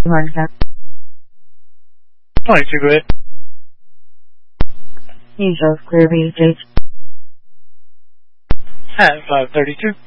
Mark. 22, go ahead. Angels, clear beach. At 532.